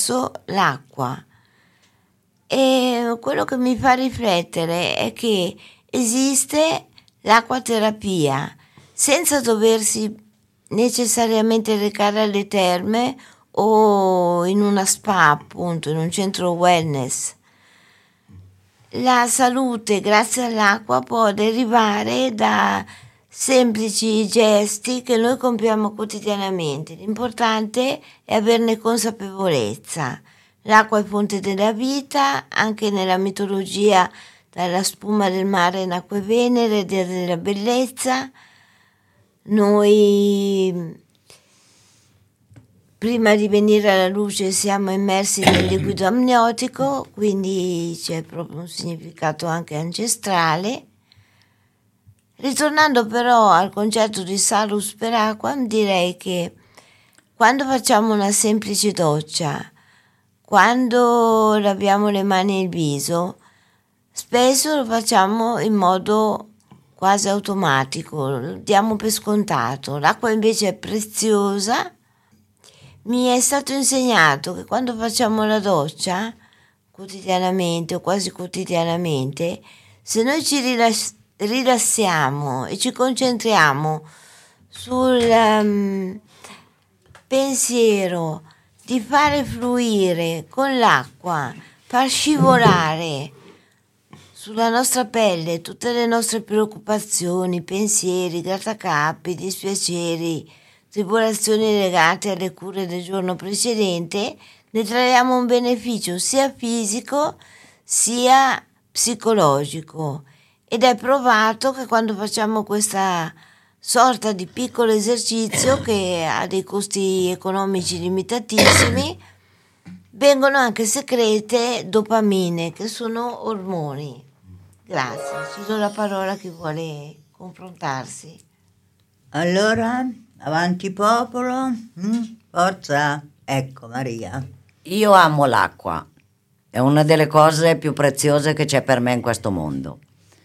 attraverso l'acqua. E quello che mi fa riflettere è che esiste l'acquaterapia senza doversi necessariamente recare alle terme o in una spa, appunto, in un centro wellness. La salute grazie all'acqua può derivare da semplici gesti che noi compiamo quotidianamente. L'importante è averne consapevolezza. L'acqua è fonte della vita, anche nella mitologia, dalla spuma del mare nacque Venere, della bellezza. Noi prima di venire alla luce siamo immersi nel liquido amniotico, quindi c'è proprio un significato anche ancestrale. Ritornando però al concetto di salus per acqua, direi che quando facciamo una semplice doccia, quando laviamo le mani e il viso, spesso lo facciamo in modo quasi automatico, lo diamo per scontato. L'acqua invece è preziosa. Mi è stato insegnato che quando facciamo la doccia, quotidianamente o quasi quotidianamente, se noi ci rilassiamo e ci concentriamo sul pensiero di fare fluire con l'acqua, far scivolare sulla nostra pelle tutte le nostre preoccupazioni, pensieri, grattacapi, dispiaceri, tribolazioni legate alle cure del giorno precedente, ne traiamo un beneficio sia fisico sia psicologico, ed è provato che quando facciamo questa sorta di piccolo esercizio che ha dei costi economici limitatissimi, vengono anche secrete dopamine, che sono ormoni. Grazie, ci do la parola a chi vuole confrontarsi. Allora, avanti popolo, forza, ecco Maria. Io amo l'acqua, è una delle cose più preziose che c'è per me in questo mondo.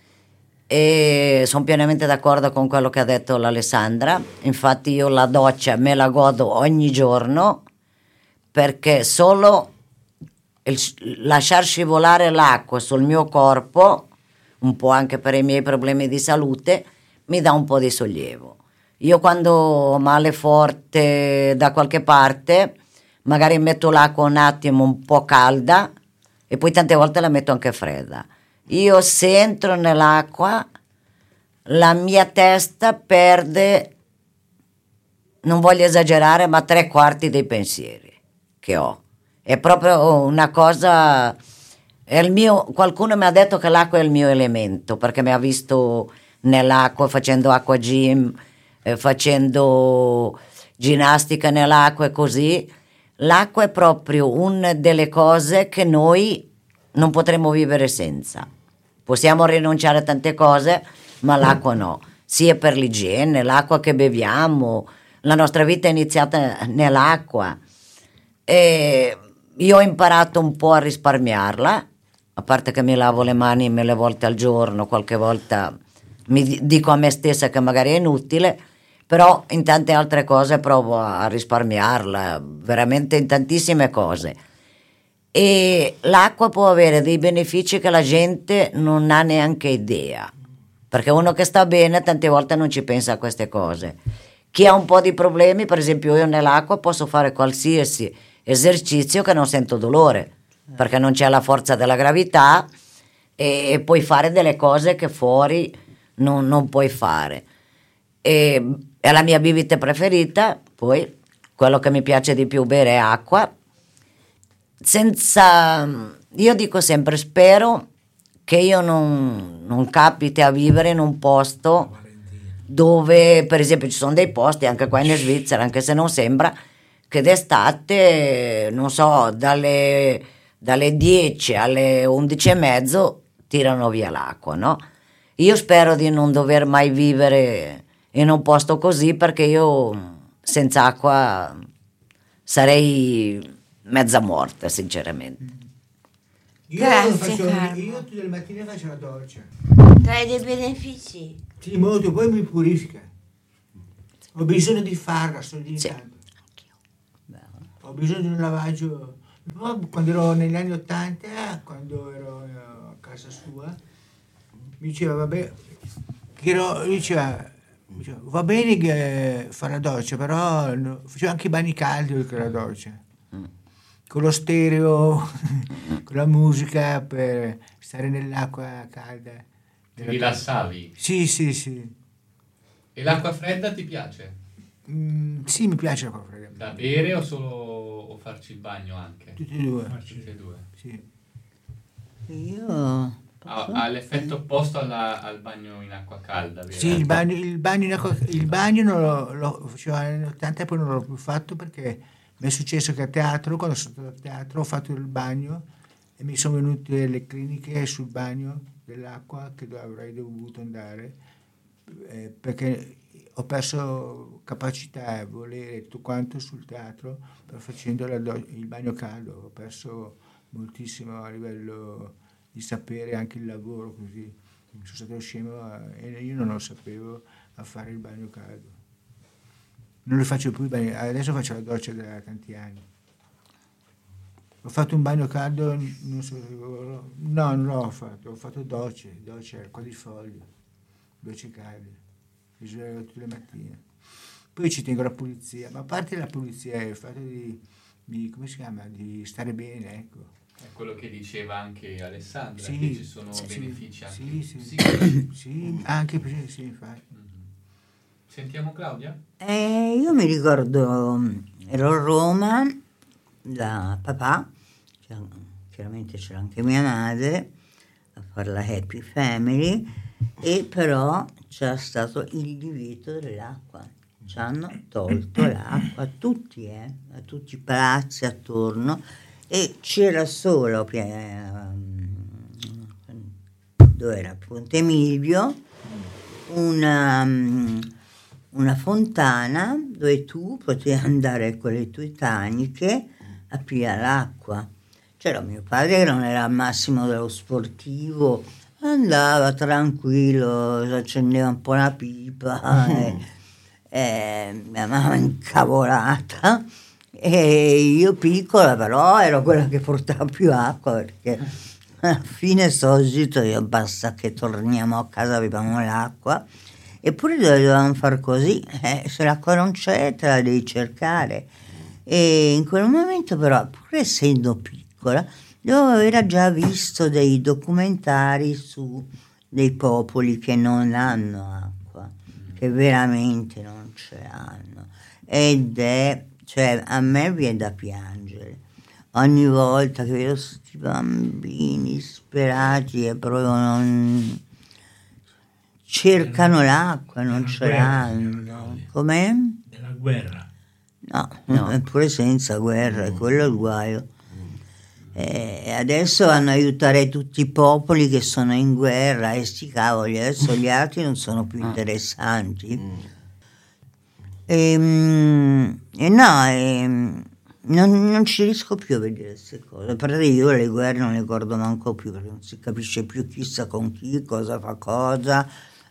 E sono pienamente d'accordo con quello che ha detto l'Alessandra. Infatti io la doccia me la godo ogni giorno, perché solo lasciar scivolare l'acqua sul mio corpo, un po' anche per i miei problemi di salute, mi dà un po' di sollievo. Io quando ho male forte da qualche parte, magari metto l'acqua un attimo un po' calda e poi tante volte la metto anche fredda. Io se entro nell'acqua la mia testa perde, non voglio esagerare, ma 3/4 dei pensieri che ho. È proprio una cosa, è il mio, qualcuno mi ha detto che l'acqua è il mio elemento, perché mi ha visto nell'acqua facendo acqua gym, facendo ginnastica nell'acqua e così. L'acqua è proprio una delle cose che noi non potremmo vivere senza. Possiamo rinunciare a tante cose, ma l'acqua no, sia per l'igiene, l'acqua che beviamo, la nostra vita è iniziata nell'acqua. E io ho imparato un po' a risparmiarla, a parte che mi lavo le mani 1000 volte al giorno, qualche volta mi dico a me stessa che magari è inutile, però in tante altre cose provo a risparmiarla, veramente in tantissime cose. E l'acqua può avere dei benefici che la gente non ha neanche idea, perché uno che sta bene tante volte non ci pensa a queste cose. Chi ha un po' di problemi, per esempio io nell'acqua posso fare qualsiasi esercizio che non sento dolore, perché non c'è la forza della gravità e puoi fare delle cose che fuori non puoi fare. E è la mia bibita preferita. Poi quello che mi piace di più bere è acqua. Io dico sempre, spero che io non capiti a vivere in un posto dove, per esempio, ci sono dei posti anche qua in Svizzera, anche se non sembra, che d'estate, non so, dalle 10 alle 11:30 tirano via l'acqua, no? Io spero di non dover mai vivere in un posto così, perché io senza acqua sarei mezza morta, sinceramente. Grazie, Carlo. Io tutte le mattine faccio la doccia. Trae dei benefici? Sì, molto, poi mi purifica. Ho bisogno di farla, sto Sì. diventando. Ho bisogno di un lavaggio Poi, quando ero negli anni 80, quando ero a casa sua, mi diceva, vabbè, lui diceva, va bene che fa la doccia, però faceva anche i bagni caldi oltre che la doccia. Con lo stereo, con la musica per stare nell'acqua calda. Ti rilassavi. Sì, sì, sì. E l'acqua fredda ti piace? Sì, mi piace l'acqua fredda. Da bere o farci il bagno anche? Tutti e due. Tutti e due. Sì. Io Ha l'effetto opposto al bagno in acqua calda, vero? Sì, il bagno non lo facevo negli anni 80 e poi non l'ho più fatto perché mi è successo che a teatro, quando sono stato a teatro, ho fatto il bagno e mi sono venute le cliniche sul bagno dell'acqua che avrei dovuto andare perché ho perso capacità e volere tutto quanto sul teatro facendo il bagno caldo, ho perso moltissimo a livello di sapere anche il lavoro così. Sono stato scemo e io non lo sapevo a fare il bagno caldo. Non lo faccio più, adesso faccio la doccia da tanti anni. Ho fatto un bagno caldo, non so, no, non l'ho fatto, ho fatto docce quadrifoglio, docce calde, mi sveglio tutte le mattine. Poi ci tengo la pulizia, ma a parte la pulizia è il fatto di come si chiama, di stare bene, ecco. È quello che diceva anche Alessandra, Sì, che ci sono sì, benefici anche sì, psicologici. sì, anche sì, infatti. Sentiamo Claudia? Io mi ricordo, ero a Roma da papà, chiaramente c'era anche mia madre a fare la Happy Family, e però c'era stato il divieto dell'acqua. Ci hanno tolto l'acqua a tutti i palazzi attorno, e c'era solo dove era Ponte Milvio una fontana dove tu potevi andare con le tue taniche a pigliare l'acqua. C'era mio padre che non era al massimo dello sportivo, andava tranquillo, si accendeva un po' la pipa mia mamma incavolata, e io piccola però ero quella che portava più acqua, perché alla fine sogito io basta che torniamo a casa avevamo l'acqua. Eppure dovevamo far così, se l'acqua non c'è te la devi cercare. E in quel momento però, pur essendo piccola, io avevo già visto dei documentari su dei popoli che non hanno acqua, che veramente non ce l'hanno. Cioè, a me viene da piangere. Ogni volta che vedo questi bambini sperati e proprio non cercano l'acqua, non ce l'hanno. Com'è? Della guerra. No, eppure senza guerra, è quello il guaio. Adesso vanno a aiutare tutti i popoli che sono in guerra, e sti cavoli, adesso gli altri non sono più interessanti. Non ci riesco più a vedere queste cose. A parte io le guerre non le ricordo manco più, perché non si capisce più chi sta con chi, cosa fa cosa.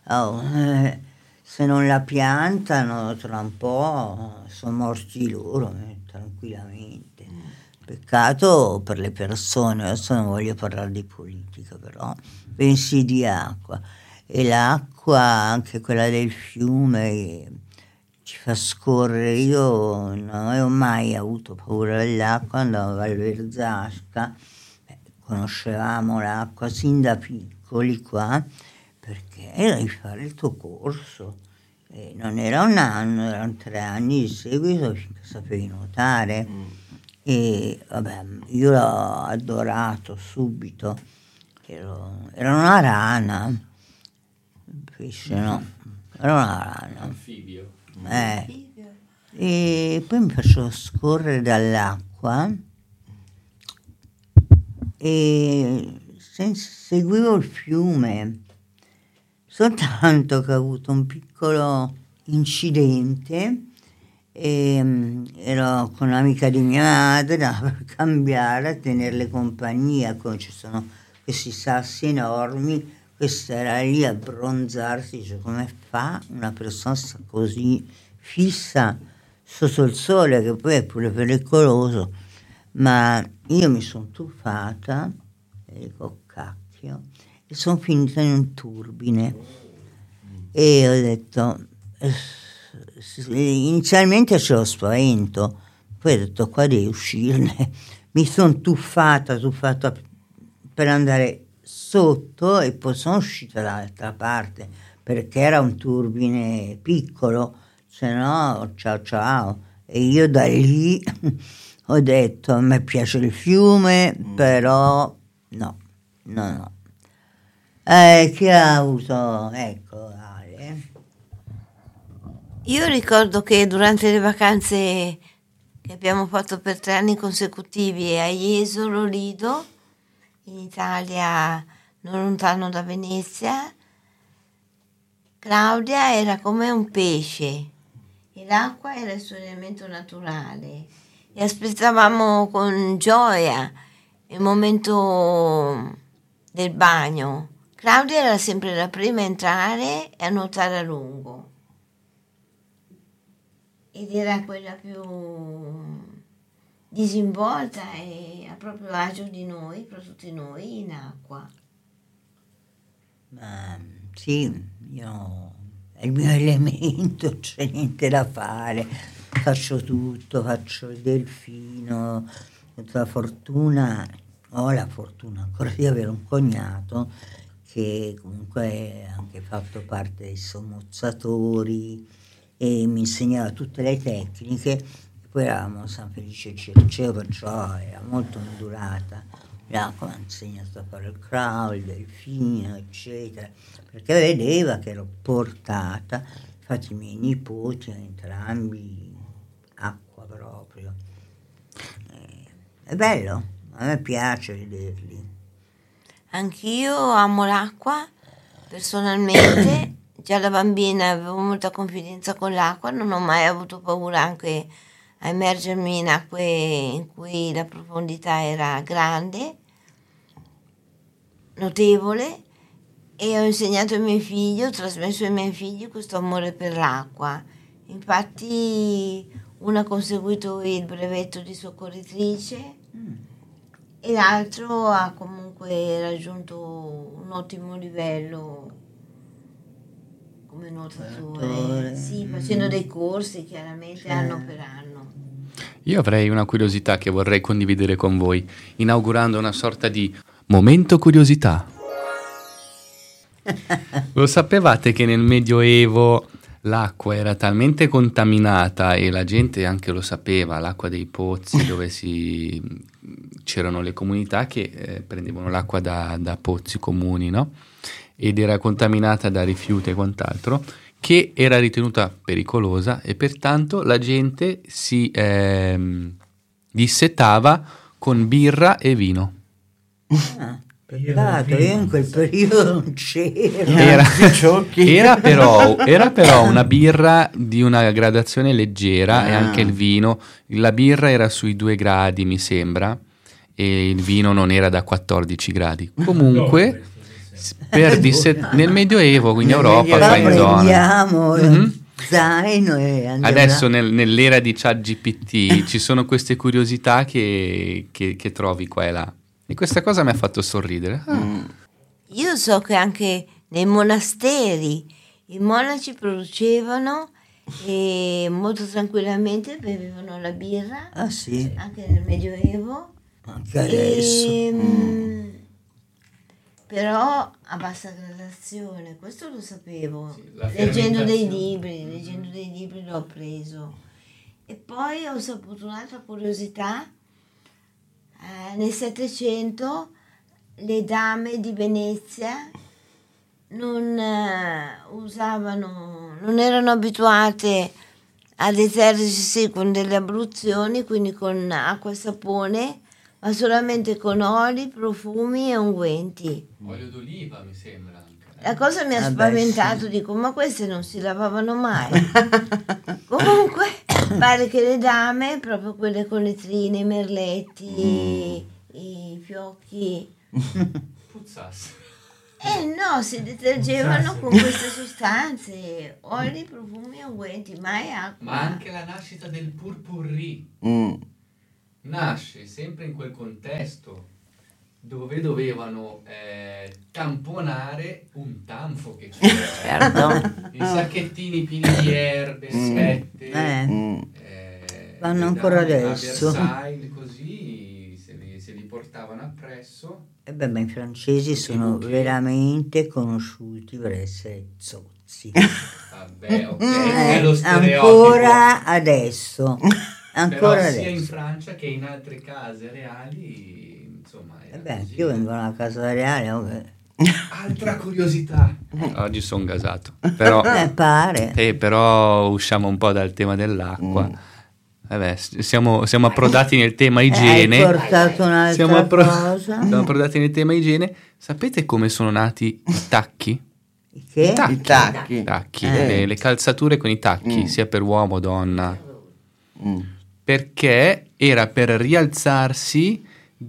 Se non la piantano tra un po' sono morti loro tranquillamente. Peccato per le persone. Adesso non voglio parlare di politica, però pensi di acqua, e l'acqua, anche quella del fiume, ci fa scorrere. Io non avevo mai avuto paura dell'acqua, andavo a Val Verzasca, conoscevamo l'acqua sin da piccoli qua, perché devi fare il tuo corso, e non era un anno, erano 3 anni di seguito finché sapevi nuotare. E vabbè, io l'ho adorato subito. Era una rana, pesce no, era una rana, Anfibio. E poi mi facevo scorrere dall'acqua e seguivo il fiume, soltanto che ho avuto un piccolo incidente. Ero con un'amica di mia madre per cambiare, a tenerle compagnia, come ci sono questi sassi enormi. Questa era lì a bronzarsi, dice, come fa una persona così fissa sotto il sole, che poi è pure pericoloso. ma io mi sono tuffata e dico cacchio, e sono finita in un turbine e ho detto inizialmente c'ero spavento, poi ho detto qua devi uscirne. Mi sono tuffata per andare sotto e poi sono uscita dall'altra parte perché era un turbine piccolo, se no ciao. E io da lì ho detto a me piace il fiume, però no. Chi ha avuto, ecco, Ale? Io ricordo che durante le vacanze che abbiamo fatto per 3 anni consecutivi a Jesolo Lido, in Italia, non lontano da Venezia, Claudia era come un pesce e l'acqua era il suo elemento naturale e aspettavamo con gioia il momento del bagno. Claudia era sempre la prima a entrare e a nuotare a lungo ed era quella più disinvolta e a proprio agio di noi, per tutti noi, in acqua. Ma sì, è il mio elemento, c'è niente da fare, faccio tutto, faccio il delfino, ho la fortuna ancora di avere un cognato che comunque ha anche fatto parte dei sommozzatori e mi insegnava tutte le tecniche. Poi eravamo a San Felice Circeo, perciò era molto ondulata. L'acqua mi ha insegnato a fare il crawl, il delfino, eccetera, perché vedeva che ero portata. Infatti i miei nipoti, entrambi, acqua proprio. È bello, a me piace vederli. Anch'io amo l'acqua, personalmente. Già da bambina avevo molta confidenza con l'acqua, non ho mai avuto paura anche a immergermi in acque in cui la profondità era grande, notevole, e ho insegnato ai miei figli, ho trasmesso ai miei figli questo amore per l'acqua. Infatti una ha conseguito il brevetto di soccorritrice e l'altro ha comunque raggiunto un ottimo livello come nuotatore, sì, facendo dei corsi chiaramente anno per anno. Io avrei una curiosità che vorrei condividere con voi, inaugurando una sorta di momento curiosità. Lo sapevate che nel Medioevo l'acqua era talmente contaminata e la gente anche lo sapeva, l'acqua dei pozzi dove c'erano le comunità che prendevano l'acqua da pozzi comuni, no? Ed era contaminata da rifiuti e quant'altro, che era ritenuta pericolosa e pertanto la gente si dissetava con birra e vino. Peccato, io in quel periodo non c'ero. Era però una birra di una gradazione leggera e anche il vino. La birra era sui 2 gradi, mi sembra, e il vino non era da 14 gradi. Comunque, nel Medioevo, in Europa, qua in zona. Zaino e adesso nell'era di ChatGPT ci sono queste curiosità che trovi qua e là. E questa cosa mi ha fatto sorridere. Io so che anche nei monasteri i monaci producevano e molto tranquillamente bevevano la birra. Ah sì? Anche nel Medioevo. Anche adesso. Però a bassa gradazione, questo lo sapevo. Leggendo dei libri l'ho preso. E poi ho saputo un'altra curiosità. Nel Settecento le dame di Venezia non erano abituate a detergersi con delle abluzioni, quindi con acqua e sapone, ma solamente con oli, profumi e unguenti. Olio d'oliva mi sembra anche. La cosa mi ha spaventato, dico, ma queste non si lavavano mai. Comunque pare che le dame, proprio quelle con le trine, i merletti, i fiocchi, puzzasse. No, si detergevano con queste sostanze, oli, profumi e unguenti, mai acqua. Ma anche la nascita del purpurri. nasce sempre in quel contesto dove dovevano tamponare un tanfo che c'era. Certo. I sacchettini pieni di erbe, sette. Vanno ancora a adesso. Versailles, così se li portavano appresso. Ma i francesi sono veramente conosciuti per essere zozzi. Vabbè, ok, è lo stereotipo. Ancora adesso. Ancora Però adesso. sia in Francia che in altre case reali, insomma. Anch'io vengo alla casa reale. Altra curiosità. Oggi sono gasato. Però, pare. Però usciamo un po' dal tema dell'acqua. Vabbè, siamo approdati nel tema igiene. Hai portato un'altra cosa. Siamo approdati nel tema igiene. Sapete come sono nati i tacchi? Che? I tacchi. Le calzature con i tacchi, sia per uomo o donna. Perché era per rialzarsi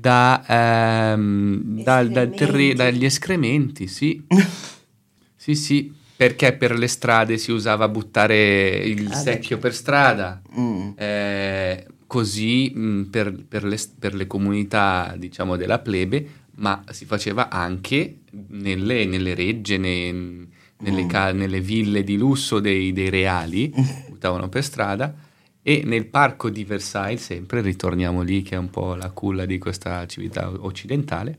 dagli escrementi, sì. Sì, perché per le strade si usava buttare il secchio per strada, così per le comunità, diciamo, della plebe, ma si faceva anche nelle regge, nelle ville di lusso dei reali, buttavano per strada. E nel parco di Versailles, sempre, ritorniamo lì che è un po' la culla di questa civiltà occidentale,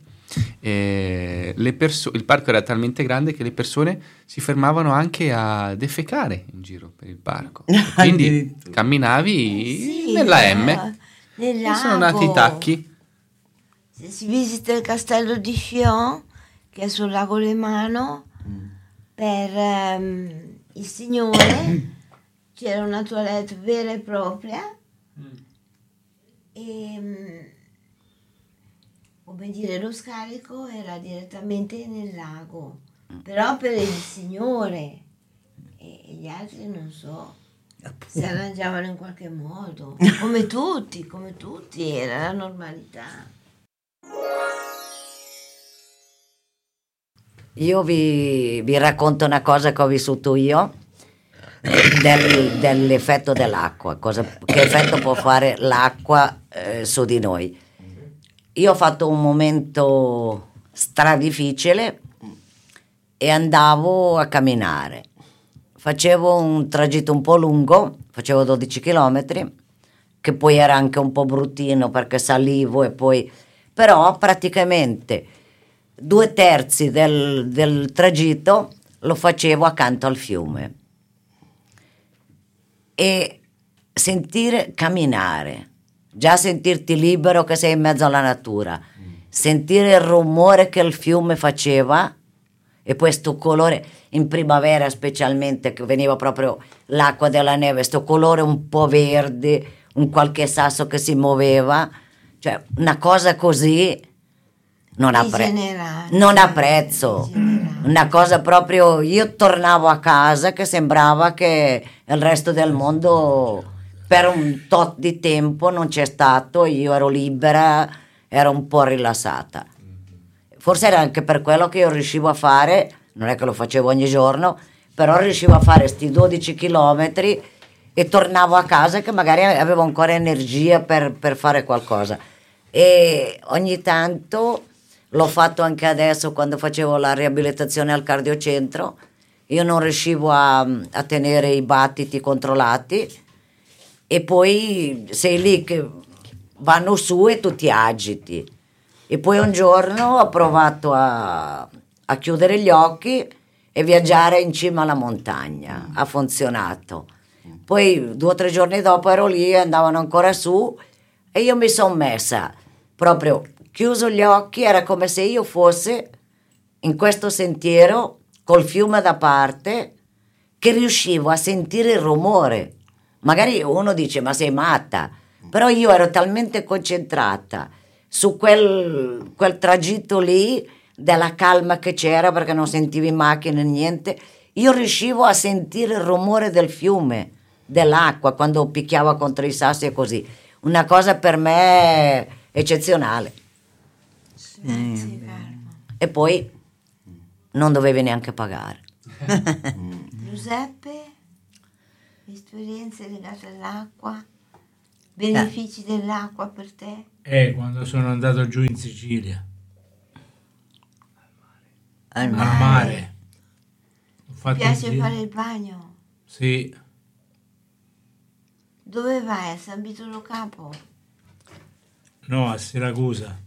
il parco era talmente grande che le persone si fermavano anche a defecare in giro per il parco. E quindi camminavi nella M e sono nati i tacchi. Se si visita il castello di Chillon, che è sul lago Lemano, per il Signore c'era una toilette vera e propria e, come dire, lo scarico era direttamente nel lago, però per il Signore, e gli altri non so, si arrangiavano in qualche modo, come tutti, era la normalità. Io vi racconto una cosa che ho vissuto io dell'effetto dell'acqua, che effetto può fare l'acqua su di noi. Io ho fatto un momento stradifficile e andavo a camminare. Facevo un tragitto un po' lungo, facevo 12 chilometri, che poi era anche un po' bruttino perché salivo e poi... Però praticamente 2/3 del tragitto lo facevo accanto al fiume. E camminare, già sentirti libero che sei in mezzo alla natura, sentire il rumore che il fiume faceva e poi sto colore, in primavera specialmente, che veniva proprio l'acqua della neve, sto colore un po' verde, un qualche sasso che si muoveva, cioè una cosa così non ha prezzo, una cosa proprio. Io tornavo a casa che sembrava che il resto del mondo per un tot di tempo non c'è stato, io ero libera, ero un po' rilassata. Forse era anche per quello che io riuscivo a fare, non è che lo facevo ogni giorno, però riuscivo a fare sti 12 chilometri e tornavo a casa che magari avevo ancora energia per fare qualcosa. E ogni tanto l'ho fatto anche adesso quando facevo la riabilitazione al cardiocentro, io non riuscivo a tenere i battiti controllati e poi sei lì che vanno su e tu ti agiti. E poi un giorno ho provato a chiudere gli occhi e viaggiare in cima alla montagna, ha funzionato. Poi 2 o 3 giorni dopo ero lì e andavano ancora su e io mi sono messa proprio, chiuso gli occhi, era come se io fossi in questo sentiero col fiume da parte, che riuscivo a sentire il rumore. Magari uno dice ma sei matta, però io ero talmente concentrata su quel tragitto lì, della calma che c'era perché non sentivi macchine niente, io riuscivo a sentire il rumore del fiume, dell'acqua quando picchiava contro i sassi e così, una cosa per me eccezionale. E poi non dovevi neanche pagare. Giuseppe, esperienze legate all'acqua? Benefici dell'acqua per te? Quando sono andato giù in Sicilia, Al al mare. mare. Ho Ti fatto piace il giro- fare il bagno? Sì, Dove vai? A San Vito lo Capo? no, a Siracusa.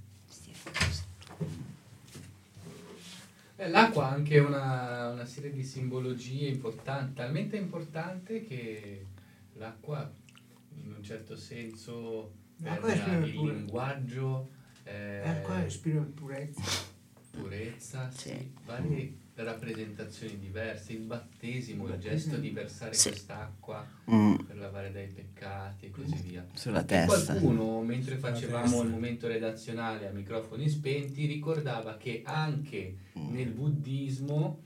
L'acqua ha anche una serie di simbologie importanti, talmente importante che l'acqua in un certo senso L'acqua permea è il pure. linguaggio, Acqua è spirito di purezza. purezza, sì, Sì. varie rappresentazioni diverse, il battesimo, il gesto di versare Sì. quest'acqua Mm, per lavare dai peccati e così via. sulla E testa. qualcuno, mentre facevamo testa. il momento redazionale a microfoni spenti, ricordava che anche nel buddismo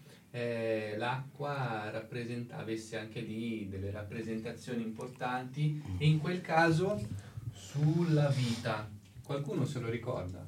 l'acqua avesse anche lì delle rappresentazioni importanti e in quel caso sulla vita. Qualcuno se lo ricorda?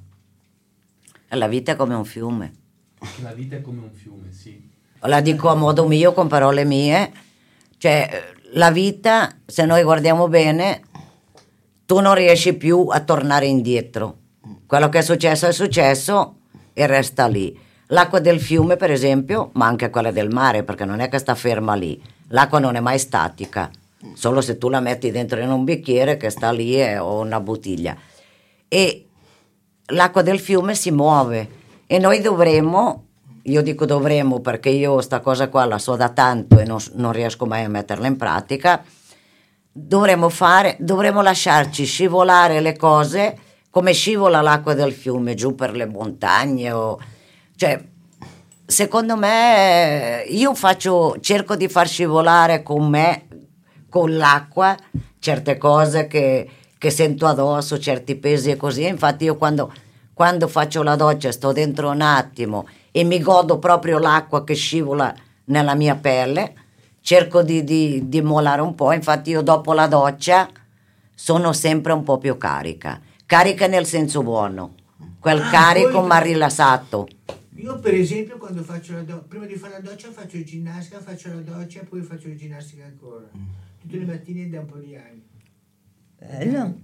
La vita è come un fiume. Che la vita è come un fiume, sì. La dico a modo mio, con parole mie. Cioè, la vita, se noi guardiamo bene, tu non riesci più a tornare indietro. Quello che è successo e resta lì. L'acqua del fiume, per esempio, ma anche quella del mare, perché non è che sta ferma lì. L'acqua non è mai statica, solo se tu la metti dentro in un bicchiere che sta lì o una bottiglia. E l'acqua del fiume si muove e noi dovremmo, io dico dovremmo perché io sta cosa qua la so da tanto e non riesco mai a metterla in pratica, dovremmo lasciarci scivolare le cose come scivola l'acqua del fiume giù per le montagne cioè, secondo me io cerco di far scivolare con me, con l'acqua, certe cose che sento addosso, certi pesi e così. Infatti io quando faccio la doccia sto dentro un attimo e mi godo proprio l'acqua che scivola nella mia pelle, cerco di mollare un po'. Infatti io dopo la doccia sono sempre un po' più carica nel senso buono, quel carico poi- mi ha rilassato. Io per esempio quando faccio prima di fare la doccia faccio ginnastica, faccio la doccia e poi faccio ginnastica ancora. Tutte le mattine da un po' di anni. Bello.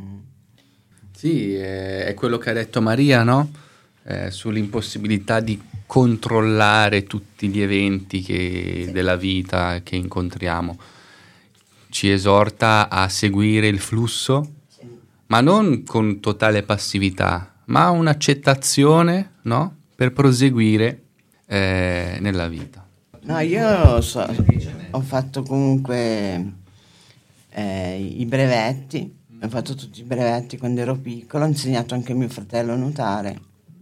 Sì, è quello che ha detto Maria, no? Sull'impossibilità di controllare tutti gli eventi della vita che incontriamo. Ci esorta a seguire il flusso, ma non con totale passività, ma un'accettazione, no? Per proseguire nella vita. No, io ho fatto comunque i brevetti, ho fatto tutti i brevetti quando ero piccolo, ho insegnato anche a mio fratello a nuotare.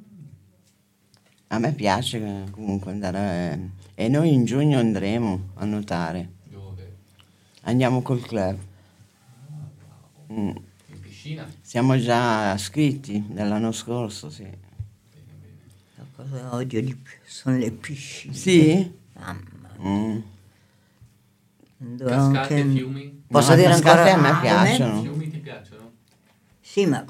A me piace comunque andare e noi in giugno andremo a nuotare. Dove? Andiamo col club. In piscina? Siamo già iscritti dall'anno scorso, sì. La cosa che odio di più sono le piscine. Sì? Mamma Mm. mia. Cascate, Anche- fiumi? Posso No, dire le cascate ancora? a me piacciono. Fiumi ti piacciono? Sì, ma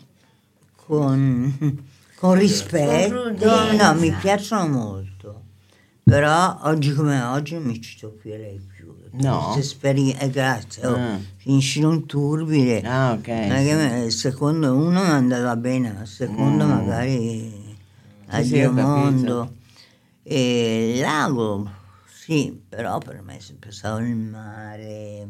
con rispetto. prudenza. No, mi piacciono molto. Però oggi come oggi non mi ci toccherei più. No? Grazie. Ah. Finisci in un turbine. Ah, ok. Non è che il secondo uno mi è andata bene, ma il secondo magari addio ho capito. mondo. E il lago, sì, però per me è sempre stato il mare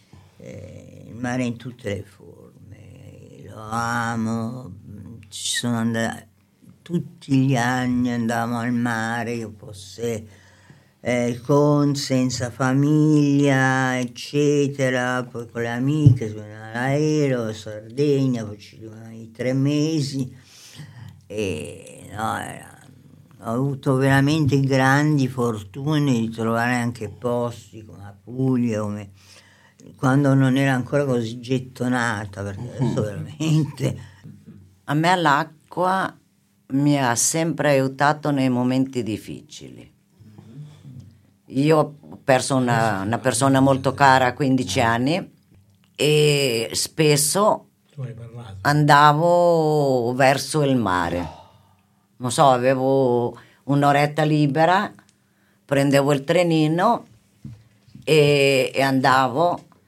in tutte le forme, lo amo, ci sono andata, tutti gli anni andavamo al mare, io fosse con, senza famiglia, eccetera, poi con le amiche, su un aereo, Sardegna, poi ci rimani 3 mesi e no, ho avuto veramente grandi fortune di trovare anche posti come la Puglia, come quando non era ancora così gettonata, perché adesso veramente... A me l'acqua mi ha sempre aiutato nei momenti difficili. Io ho perso una persona molto cara a 15 anni e spesso Tu hai parlato. andavo verso il mare. Non so, avevo un'oretta libera, prendevo il trenino e andavo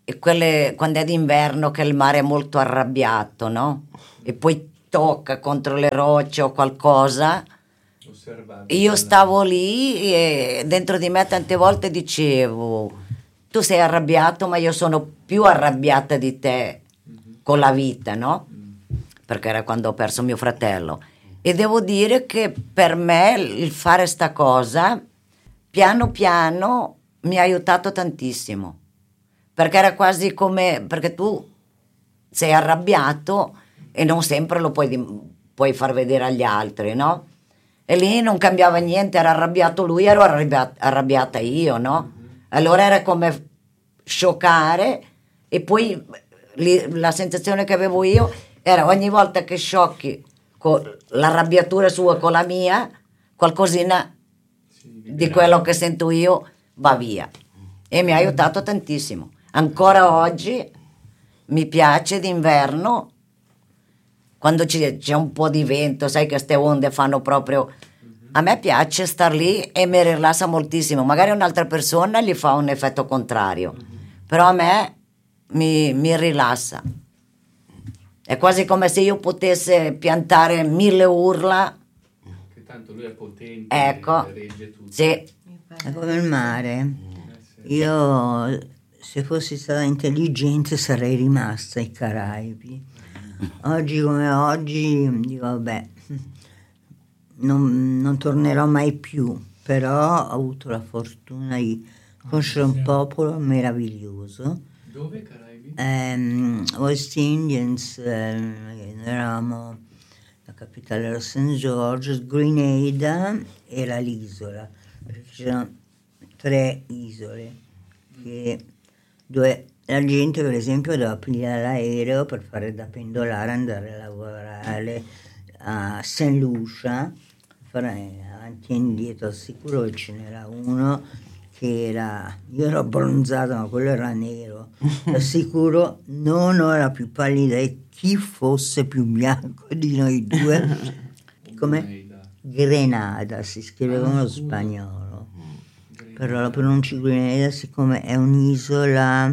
e quelle quando è d'inverno che il mare è molto arrabbiato, no? E poi tocca contro le rocce o qualcosa. Io stavo lì e dentro di me tante volte dicevo: tu sei arrabbiato, ma io sono più arrabbiata di te con la vita, no? Perché era quando ho perso mio fratello. E devo dire che per me il fare sta cosa piano piano mi ha aiutato tantissimo, perché era quasi come, perché tu sei arrabbiato e non sempre lo puoi far vedere agli altri, no? E lì non cambiava niente, era arrabbiato lui, ero arrabbiata io, no? Allora era come scioccare, e poi la sensazione che avevo io era ogni volta che sciocchi con l'arrabbiatura sua con la mia, qualcosina di quello che sento io va via, e mi ha aiutato tantissimo. Ancora oggi mi piace d'inverno quando c'è un po' di vento, sai che ste onde fanno proprio, a me piace star lì e mi rilassa moltissimo. Magari un'altra persona gli fa un effetto contrario, però a me mi rilassa. È quasi come se io potesse piantare 1000 urla. Che tanto lui è potente, Ecco, regge tutto. sì. È come il mare. Io, se fossi stata intelligente, sarei rimasta ai Caraibi. Oggi come oggi dico vabbè, non tornerò mai più, però ho avuto la fortuna di conoscere un popolo meraviglioso. Dove, Caraibi? West Indians, eravamo, la capitale era St. George, Grenada era l'isola, perché c'erano 3 isole dove la gente, per esempio, doveva pigliare l'aereo per fare da pendolare, andare a lavorare a St. Lucia, fare avanti e indietro. Al sicuro che ce n'era uno che era, io ero abbronzato ma quello era nero, al sicuro non ho la più pallida idea chi fosse più bianco di noi due. Come Grenada si scrive come lo spagnolo, però la pronuncia Grenada, siccome è un'isola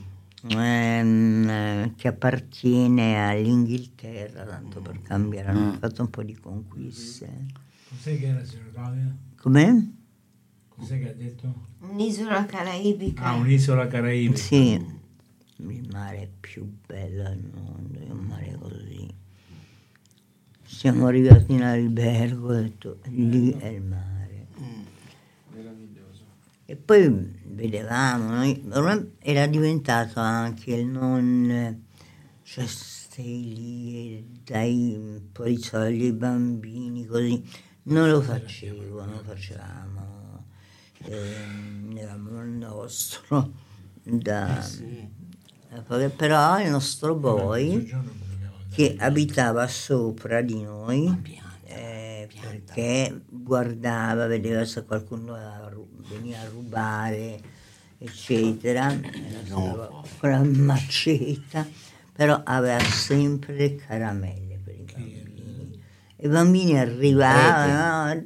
che appartiene all'Inghilterra, tanto per cambiare, hanno fatto un po' di conquiste. Cos'è che era, signor Claudia? Com'è? Cos'è che ha detto? Un'isola caraibica. Ah, un'isola caraibica. Sì, il mare più bello al mondo, è un mare così. Siamo arrivati in albergo, ho detto lì è il mare. Meraviglioso. E poi vedevamo, ormai era diventato anche il non, cioè stai lì e dai un po' di soldi ai bambini, così. Non lo facevamo, eravamo il nostro, però il nostro boy che abitava sopra di noi, perché guardava, vedeva se qualcuno veniva a rubare, eccetera, con la maceta, però aveva sempre le caramelle per i bambini. I bambini arrivavano,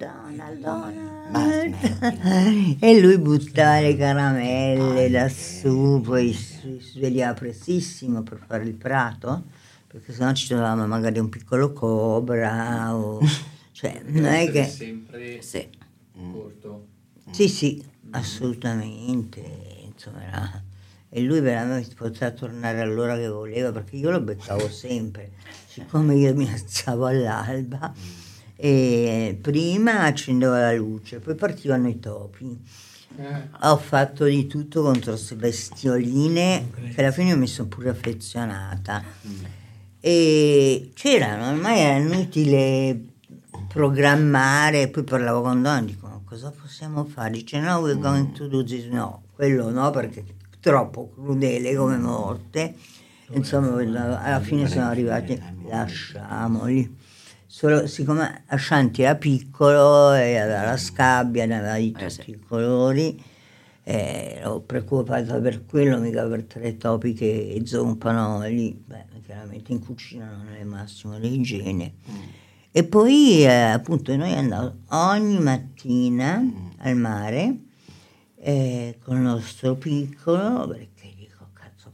Donald, e lui buttava le caramelle lassù, poi si svegliava prestissimo per fare il prato, perché sennò ci trovavamo magari un piccolo cobra, o cioè non è che sempre Sì. corto. sì, assolutamente, insomma e lui veramente poteva tornare all'ora che voleva, perché io lo beccavo sempre, siccome io mi alzavo all'alba e prima accendevo la luce, poi partivano i topi. Ho fatto di tutto contro queste bestioline che alla fine mi sono pure affezionata. E c'erano, ormai era inutile programmare, poi parlavo con Don, dico ma cosa possiamo fare? Dice no, we're going to do this, no, quello no, perché è troppo crudele come morte. Insomma, alla fine siamo arrivati, lasciamoli. Solo siccome Ashanti era piccolo e aveva la scabbia, ne aveva di tutti i colori, ero preoccupata per quello, mica per 3 topi che zompano lì. Beh, chiaramente in cucina non è il massimo dell'igiene. E poi appunto noi andavamo ogni mattina al mare con il nostro piccolo, perché dico cazzo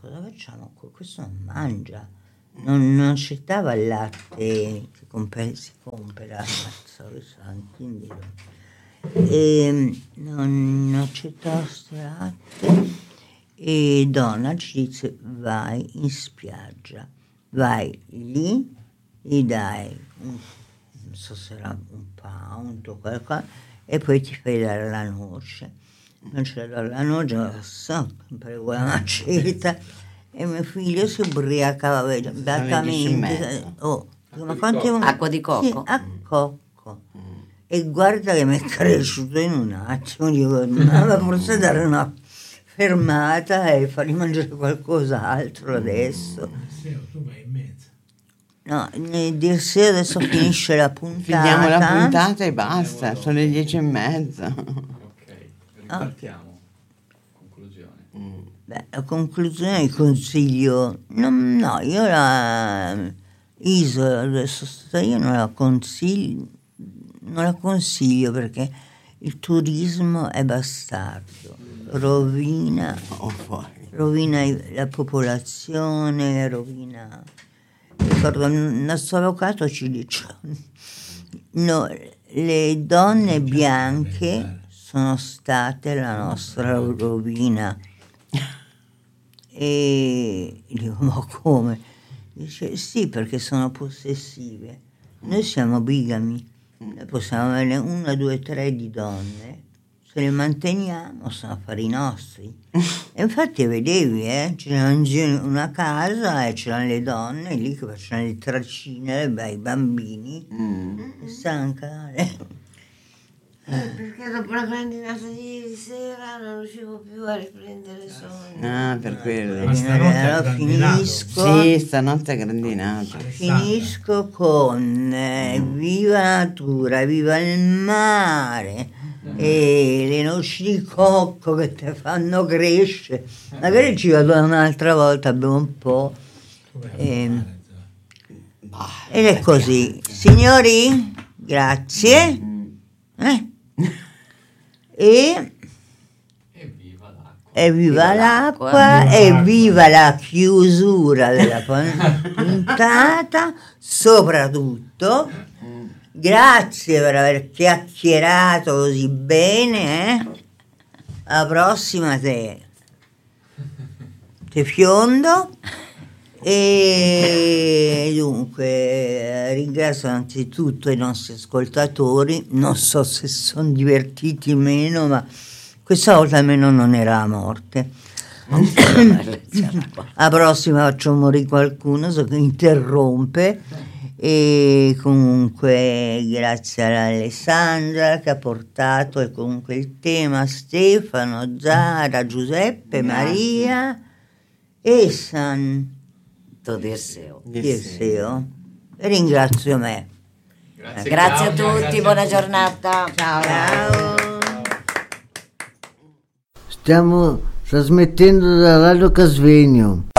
cosa facciamo? Questo non mangia, non accettava il latte che si compra, anche in vero. E non accettava questo latte e Donna ci dice vai in spiaggia, vai lì, gli dai non so se era un pound o qualcosa e poi ti fai dare la noce. Non ce la do la noce, sempre quella maceta e mio figlio si ubriacava beatamente. Acqua di cocco? Sì, a cocco. E guarda che mi è cresciuto in un attimo, dico, ma forse dare una fermata e fargli mangiare qualcos'altro adesso. Tu vai in mezzo. No, dirsi adesso finisce la puntata. Finiamo la puntata e basta, sono le 10:30. Ok, ripartiamo. Conclusione. Beh, la conclusione il consiglio. No, io la Isola dove sono stata io non la consiglio perché il turismo è bastardo, rovina la popolazione, rovina. Ricordo il nostro avvocato ci dice le donne bianche sono state la nostra rovina. E dico, ma come? Dice sì, perché sono possessive. Noi siamo bigami, noi possiamo avere 1, 2, 3 di donne, se le manteniamo sono affari nostri. E infatti vedevi, c'era in giro una casa e c'erano le donne lì che facevano le traccine ai bambini e stancare. Perché dopo la grandinata di ieri sera non riuscivo più a riprendere sonno. Ah, per quello. Ma stanotte è Allora grandinato. Sì, stanotte è grandinato. Finisco con viva la natura, viva il mare e le noci di cocco che ti fanno crescere. Magari ci vado un'altra volta, bevo un po'. Ed è così. Signori, grazie. E viva l'acqua e viva la chiusura della puntata, soprattutto grazie per aver chiacchierato così bene. Alla prossima te fiondo. E dunque ringrazio anzitutto i nostri ascoltatori, non so se sono divertiti o meno, ma questa volta almeno non era a morte. La prossima faccio morire qualcuno, so che interrompe. E comunque grazie all'Alessandra che ha portato comunque il tema, Stefano, Zara, Giuseppe, Maria e San Dirceo. Ringrazio me. Grazie a tutti, buona giornata. Ciao. Stiamo trasmettendo da Radio Casvegno.